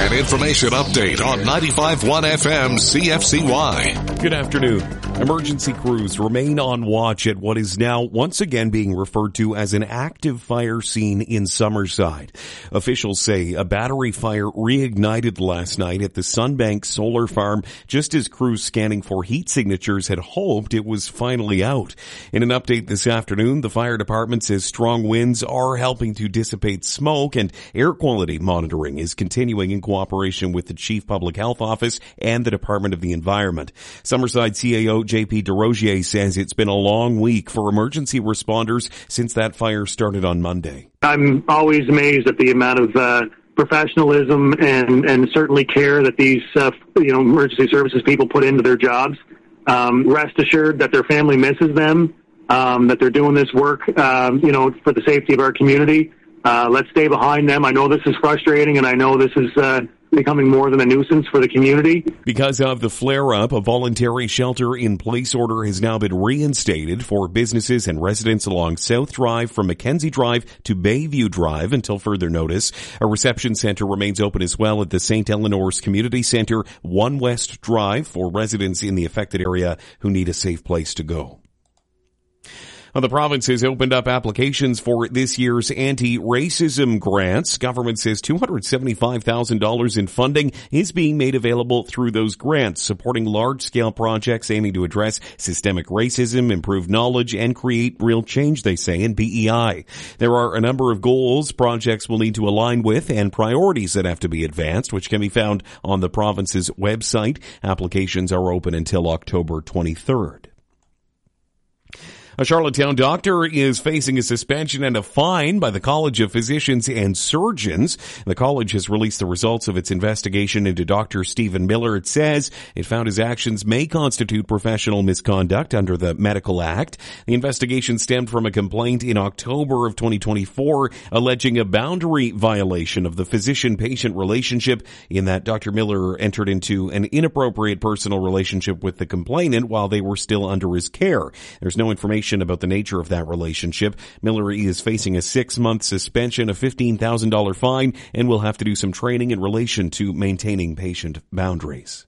An information update on 95.1 FM CFCY. Good afternoon. Emergency crews remain on watch at what is now once again being referred to as an active fire scene in Summerside. Officials say a battery fire reignited last night at the Sunbank Solar Farm just as crews scanning for heat signatures had hoped it was finally out. In an update this afternoon, the fire department says strong winds are helping to dissipate smoke and air quality monitoring is continuing in cooperation with the Chief Public Health Office and the Department of the Environment. Summerside CAO JP DeRozier says it's been a long week for emergency responders since that fire started on Monday. I'm always amazed at the amount of professionalism and certainly care that these emergency services people put into their jobs. Rest assured that their family misses them, that they're doing this work for the safety of our community. Let's stay behind them. I know this is frustrating, and I know this is becoming more than a nuisance for the community. Because of the flare-up, a voluntary shelter-in-place order has now been reinstated for businesses and residents along South Drive from Mackenzie Drive to Bayview Drive until further notice. A reception center remains open as well at the St. Eleanor's Community Center, 1 West Drive, for residents in the affected area who need a safe place to go. The province has opened up applications for this year's anti-racism grants. Government says $275,000 in funding is being made available through those grants, supporting large-scale projects aiming to address systemic racism, improve knowledge, and create real change, they say, in PEI. There are a number of goals projects will need to align with and priorities that have to be advanced, which can be found on the province's website. Applications are open until October 23rd. A Charlottetown doctor is facing a suspension and a fine by the College of Physicians and Surgeons. The college has released the results of its investigation into Dr. Stephen Miller. It says it found his actions may constitute professional misconduct under the Medical Act. The investigation stemmed from a complaint in October of 2024 alleging a boundary violation of the physician-patient relationship in that Dr. Miller entered into an inappropriate personal relationship with the complainant while they were still under his care. There's no information about the nature of that relationship. Miller is facing a 6-month suspension, a $15,000 fine, and will have to do some training in relation to maintaining patient boundaries.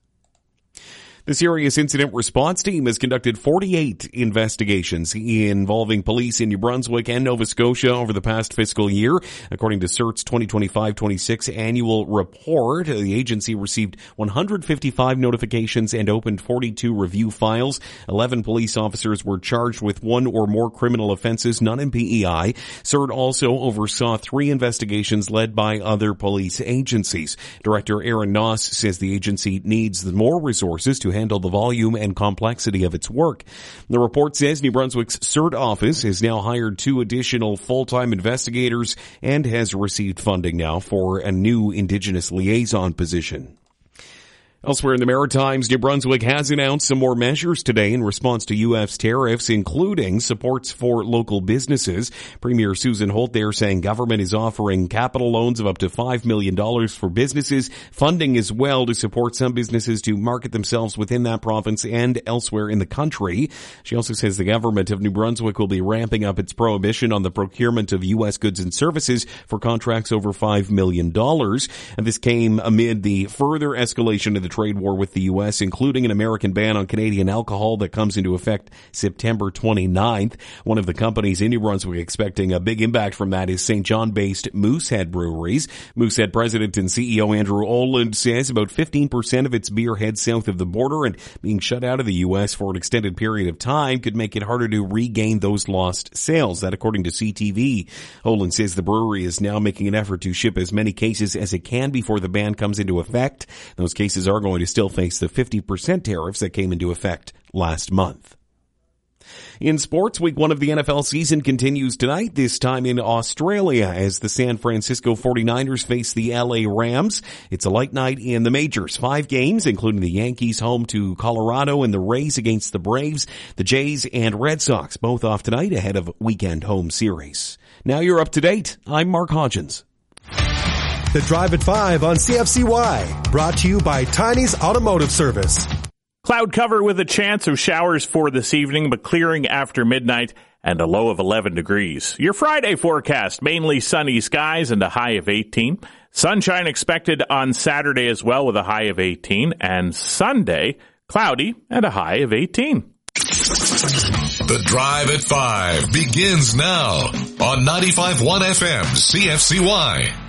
The Serious Incident Response Team has conducted 48 investigations involving police in New Brunswick and Nova Scotia over the past fiscal year. According to CERT's 2025-26 annual report, the agency received 155 notifications and opened 42 review files. 11 police officers were charged with one or more criminal offenses, none in PEI. CERT also oversaw 3 investigations led by other police agencies. Director Aaron Noss says the agency needs more resources to handle the volume and complexity of its work. The report says New Brunswick's CERT office has now hired 2 additional full-time investigators and has received funding now for a new Indigenous liaison position. Elsewhere in the Maritimes, New Brunswick has announced some more measures today in response to U.S. tariffs, including supports for local businesses. Premier Susan Holt there saying government is offering capital loans of up to $5 million for businesses, funding as well to support some businesses to market themselves within that province and elsewhere in the country. She also says the government of New Brunswick will be ramping up its prohibition on the procurement of U.S. goods and services for contracts over $5 million. And this came amid the further escalation of the trade war with the U.S., including an American ban on Canadian alcohol that comes into effect September 29th. One of the companies in New Brunswick expecting a big impact from that is St. John-based Moosehead Breweries. Moosehead president and CEO Andrew Oland says about 15% of its beer heads south of the border, and being shut out of the U.S. for an extended period of time could make it harder to regain those lost sales. That according to CTV. Oland says the brewery is now making an effort to ship as many cases as it can before the ban comes into effect. Those cases are going to still face the 50% tariffs that came into effect last month. In sports, week 1 of the NFL season continues tonight, this time in Australia, as the San Francisco 49ers face the LA Rams. It's a light night in the majors. 5 games, including the Yankees home to Colorado and the Rays against the Braves. The Jays and Red Sox both off tonight ahead of weekend home series. Now you're up to date. I'm Mark Hodgins. The Drive at 5 on CFCY, brought to you by Tiny's Automotive Service. Cloud cover with a chance of showers for this evening, but clearing after midnight. and a low of 11 degrees. Your Friday forecast, mainly sunny skies and a high of 18. Sunshine expected on Saturday as well with a high of 18. And Sunday, cloudy and a high of 18. The Drive at 5 begins now on 95.1 FM CFCY.